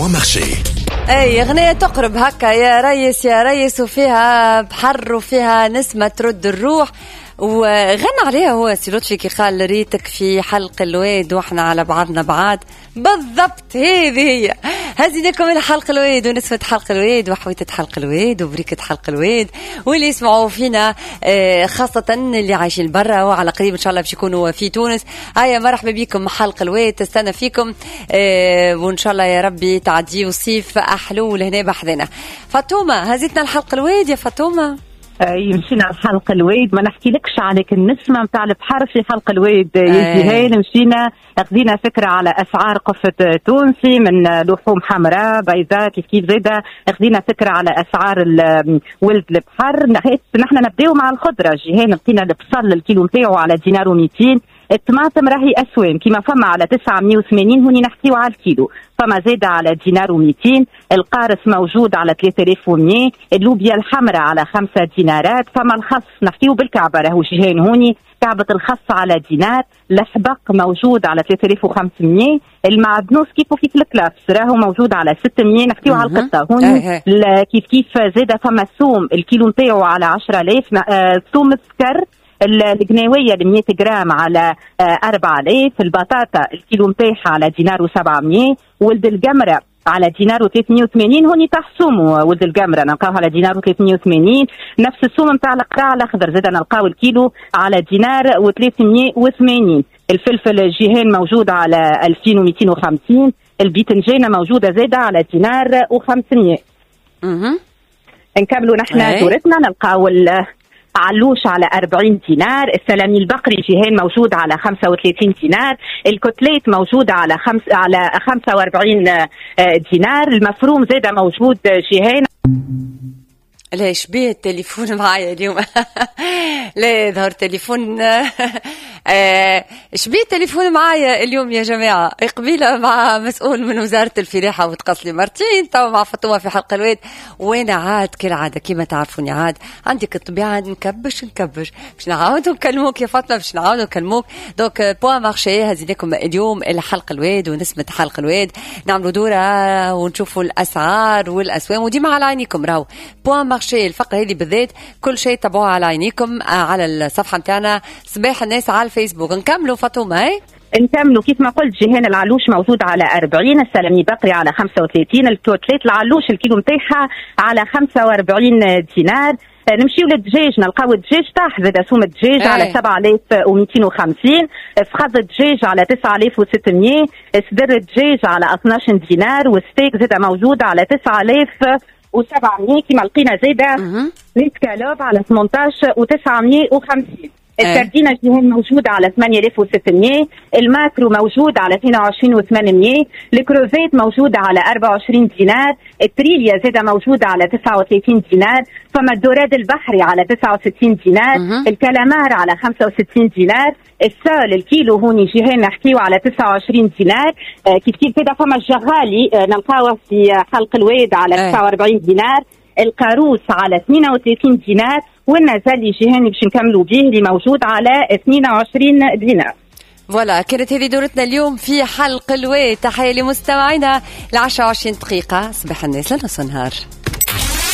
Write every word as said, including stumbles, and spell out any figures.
ومارشي. اي اغنية تقرب هكا يا ريس يا ريس، وفيها بحر وفيها نسمة ترد الروح، وغنى عليها هو سيلوتشي كي قال ريتك في حلق الواد واحنا على بعضنا بعاد. بالضبط هذه هي، هذه لكم من حلق الواد ونسمة حلق الواد وحويتة حلق الواد وبريكة حلق الواد، واللي يسمعوا فينا خاصة اللي عايشين برا وعلى قريب ان شاء الله باش يكونوا في تونس. هيا مرحبا بكم حلق الواد، تستنى فيكم وان شاء الله يا ربي تعدي وصيف احلول هنا بحذنا. فاطمة هزيتنا الحلق الواد يا فاطمة. مشينا على حلق الواد، ما نحكي لكش عليك النسمة متاع البحر في حلق الواد يا جيهان. مشينا اخذنا فكرة على اسعار قفة تونسي من لحوم حمراء بيضاء كيف كيف زيدا، اخذنا فكرة على اسعار ولد البحر. نحن نبداو مع الخضرة جيهان، لقينا البصل الكيلو متاعو على دينار ومئتين، الطماطم راهي اسوان كيما فما على تسعمية وثمانين، هوني نحكيو على الكيلو، فما زيادة على دينار ومئتين، القارص موجود على ثلاثة آلاف ومئة، اللوبيا الحمراء على خمسة دينارات، فما الخص نحكيو بالكعبة راهو جيهان هوني كعبة الخص على دينار، الحبق موجود على ثلاثة آلاف وخمسمية، المعدنوس كيف وكيف الكلافس راهو موجود على ستمية، نحكيو على القطة هوني كيف كيف زيادة. فما الثوم الكيلو نتاعو على عشرة آلاف، ثوم السكر القناوية ل مئة جرام على أربعة آلاف، البطاطا الكيلو متاعها على دينار وسبعمية، ولد الجمرة على دينار وثلاثمية وثمانين، هوني تحسوموا ولد الجمرة نلقاوه على دينار وثلاثمية وثمانين، نفس الثوم نتاع القطاع الأخضر زاد نلقاو الكيلو على دينار وثلاثمية وثمانين، الفلفل الجيهان موجود على ألفين ومئتين وخمسين، البيتنجانة موجودة زادة على دينار وخمسمية. اها نكملوا نحن دورتنا، نلقاو علوش على أربعين دينار، السلامي البقري جيهان موجود على خمسة وثلاثين دينار، الكتليت موجود على خمس على خمسة وأربعين دينار، المفروم زاده موجود جيهان. لا شبيه التليفون معايا اليوم لا يظهر تليفون شبيه التليفون معايا اليوم يا جماعة. قبيلة مع مسؤول من وزارة الفلاحة وتقصلي مارتين، تو مع فاطمة في حلق الواد، وانا عاد كالعادة كما تعرفوني عاد عندك الطبيعة نكبش نكبش باش نعاودوا نكلموك يا فاطمة، باش نعاودوا نكلموك. دوك بوا مارشي هزيناكم اليوم إلى حلق الواد ونسمة حلق الواد، نعملوا دورة ونشوفوا الأسعار والأسوام، وديما على عينيكم راهو بوا مارشي الفقرة هذه بالذات كل شيء تابعوها على عينيكم على الصفحة متاعنا صباح الناس على الفيسبوك. نكملوا فاطمة هاي نكملوا كيف ما قلت جيهان، العلوش موجود على أربعين، السلمي بقري على خمسة وثلاثين، الكوتليت العلوش الكيلو متاعها على خمسة وأربعين دينار. نمشيو للدجاج نلقاو الدجاج طاح زاد، سوم الدجاج على سبعة آلاف ومئتين وخمسين، فخذ الدجاج على تسعة آلاف وستمية، صدر الدجاج على اثناش دينار، والستيك زاد موجود على تسعة آلاف وسبعمية، كما لقينا زاده ليسكالوب على ثمانية عشر وتسعمية وخمسين، السردينة جيهان موجودة على ثمانية آلاف وستمية، الماكرو موجود على اثنين وعشرين وثمانمية، الكروفيت موجودة على أربعة وعشرين دينار، التريليا زادة موجودة على تسعة وثلاثين دينار، فما الدوراد البحري على تسعة وستين دينار، الكالامار على خمسة وستين دينار، السال الكيلو هوني جيهان نحكيو على تسعة وعشرين دينار، آه كيف كيف كده. فما الجغالي آه نلقاوه في حلق الواد على تسعة وأربعين دينار، القاروس على اثنين وثلاثين دينار، والنزالي جيهاني باش نكملوا به اللي موجود على اثنين وعشرين دينار. فوالا كانت هذه دورتنا اليوم في حلق الواد. تحية لمستمعينا العشرة وعشرين دقيقة صباح الناس لنص نهار.